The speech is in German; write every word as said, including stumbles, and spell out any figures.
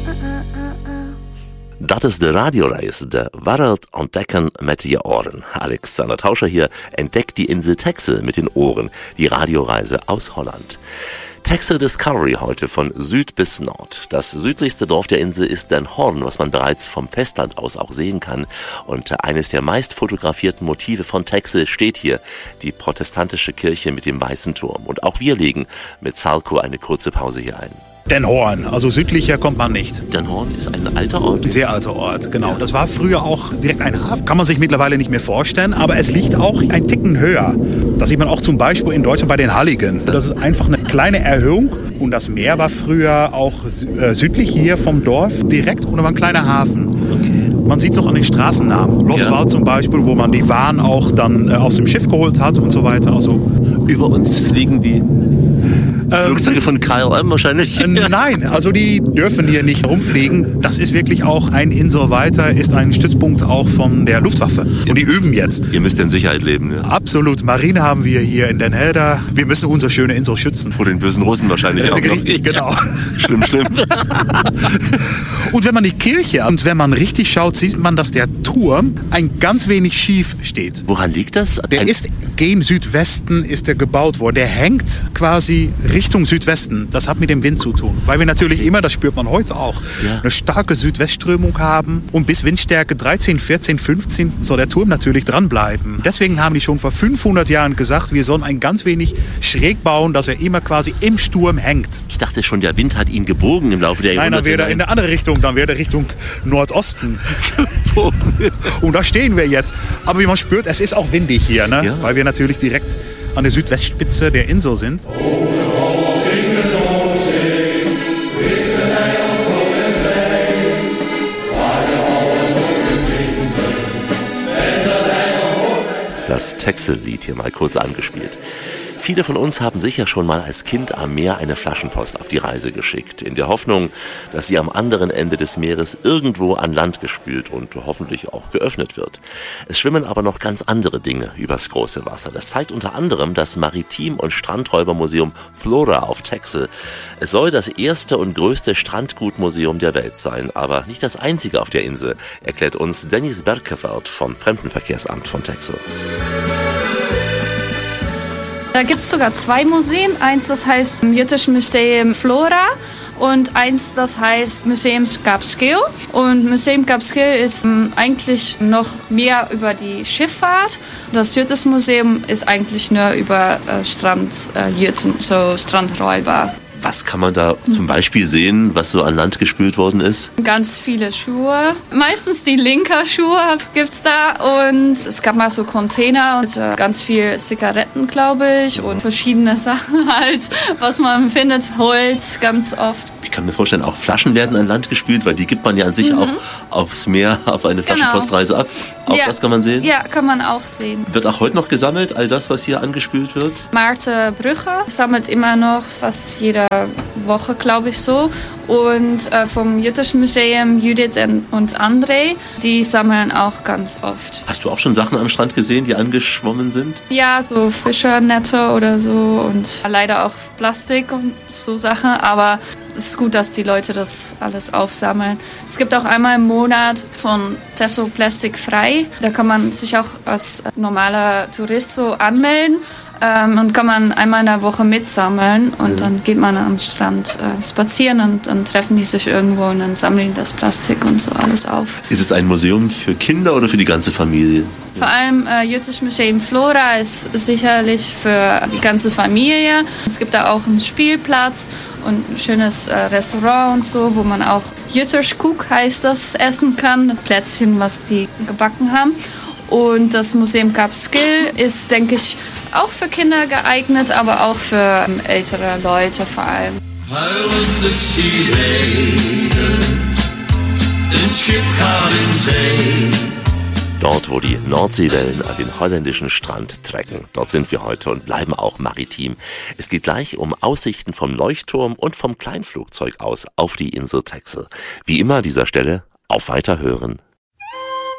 Dat is de radioreis, de Wereld ontdekken met je Ohren. Alexander Tauscher hier entdeckt die Insel Texel mit den Ohren, die Radioreise aus Holland. Texel Discovery heute von Süd bis Nord. Das südlichste Dorf der Insel ist Den Hoorn, was man bereits vom Festland aus auch sehen kann. Und eines der meist fotografierten Motive von Texel steht hier, die protestantische Kirche mit dem weißen Turm. Und auch wir legen mit Salko eine kurze Pause hier ein. Den Hoorn, also südlicher kommt man nicht. Den Hoorn ist ein alter Ort? Ein sehr alter Ort, genau. Ja. Das war früher auch direkt ein Hafen, kann man sich mittlerweile nicht mehr vorstellen, aber es liegt auch ein Ticken höher. Das sieht man auch zum Beispiel in Deutschland bei den Halligen. Das ist einfach eine kleine Erhöhung und das Meer war früher auch äh, südlich hier vom Dorf direkt und war ein kleiner Hafen. Okay. Man sieht noch an den Straßennamen. Loswald ja. zum Beispiel, wo man die Waren auch dann äh, aus dem Schiff geholt hat und so weiter. Also über uns fliegen die Flugzeuge von K L M wahrscheinlich? Äh, nein, also die dürfen hier nicht rumfliegen. Das ist wirklich auch ein Insel weiter, ist ein Stützpunkt auch von der Luftwaffe. Und die üben jetzt. Ihr müsst in Sicherheit leben, ja? Absolut. Marine haben wir hier in Den Helder. Wir müssen unsere schöne Insel schützen. Vor den bösen Russen wahrscheinlich auch. Richtig, genau. Ja. Schlimm, schlimm. Und wenn man die Kirche und wenn man richtig schaut, sieht man, dass der Turm ein ganz wenig schief steht. Woran liegt das? Der ein ist gen Südwesten ist der gebaut worden. Der hängt quasi Richtung Südwesten. Das hat mit dem Wind zu tun. Weil wir natürlich immer, das spürt man heute auch, ja. eine starke Südwestströmung haben. Und bis Windstärke dreizehn, vierzehn, fünfzehn soll der Turm natürlich dranbleiben. Deswegen haben die schon vor fünfhundert Jahren gesagt, wir sollen ein ganz wenig schräg bauen, dass er immer quasi im Sturm hängt. Ich dachte schon, der Wind hat ihn gebogen im Laufe der Nein, Jahrhunderte. dann wäre er in eine andere Richtung, dann wäre er Richtung Nordosten. Und da stehen wir jetzt. Aber wie man spürt, es ist auch windig hier, ne? Ja. Weil wir natürlich direkt an der Südwestspitze der Insel sind. Das Texel-Lied hier mal kurz angespielt. Viele von uns haben sicher schon mal als Kind am Meer eine Flaschenpost auf die Reise geschickt, in der Hoffnung, dass sie am anderen Ende des Meeres irgendwo an Land gespült und hoffentlich auch geöffnet wird. Es schwimmen aber noch ganz andere Dinge übers große Wasser. Das zeigt unter anderem das Maritim- und Strandräubermuseum Flora auf Texel. Es soll das erste und größte Strandgutmuseum der Welt sein, aber nicht das einzige auf der Insel, erklärt uns Dennis Berkeveld vom Fremdenverkehrsamt von Texel. Da gibt es sogar zwei Museen. Eins, das heißt Jütisch Museum Flora und eins, das heißt Museum Skaapskill. Und Museum Skaapskill ist ähm, eigentlich noch mehr über die Schifffahrt. Das Jütisch Museum ist eigentlich nur über äh, Strandjüten, äh, so Strandräuber. Was kann man da zum Beispiel sehen, was so an Land gespült worden ist? Ganz viele Schuhe. Meistens die linke Schuhe gibt es da. Und es gab mal so Container und ganz viel Zigaretten, glaube ich. Und verschiedene Sachen halt, was man findet. Holz ganz oft. Ich kann mir vorstellen, auch Flaschen werden an Land gespült, weil die gibt man ja an sich mhm. auch aufs Meer, auf eine Flaschenpostreise genau. ab. Auch ja. das kann man sehen? Ja, kann man auch sehen. Wird auch heute noch gesammelt, all das, was hier angespült wird? Maarten Brugge sammelt immer noch fast jede Woche, glaube ich so. Und äh, vom Jütisch Museum Judith und André, die sammeln auch ganz oft. Hast du auch schon Sachen am Strand gesehen, die angeschwommen sind? Ja, so Fischernetze oder so und leider auch Plastik und so Sachen. Aber es ist gut, dass die Leute das alles aufsammeln. Es gibt auch einmal im Monat von Texel Plastik frei. Da kann man sich auch als normaler Tourist so anmelden. Ähm, und kann man einmal in der Woche mitsammeln und ja. dann geht man am Strand äh, spazieren und dann treffen die sich irgendwo und dann sammeln die das Plastik und so alles auf. Ist es ein Museum für Kinder oder für die ganze Familie? Vor allem äh, Jütisch Museum Flora ist sicherlich für die ganze Familie. Es gibt da auch einen Spielplatz und ein schönes äh, Restaurant und so, wo man auch Jütisch Koek heißt das essen kann, das Plätzchen, was die gebacken haben. Und das Museum Skaapskill ist, denke ich, auch für Kinder geeignet, aber auch für ähm, ältere Leute vor allem. Huilende sirenen, een schip gaat in zee. Dort, wo die Nordseewellen an den holländischen Strand trecken. Dort sind wir heute und bleiben auch maritim. Es geht gleich um Aussichten vom Leuchtturm und vom Kleinflugzeug aus auf die Insel Texel. Wie immer an dieser Stelle auf Weiterhören.